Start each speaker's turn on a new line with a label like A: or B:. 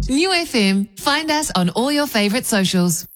A: New FM. Find us on all your favourite socials.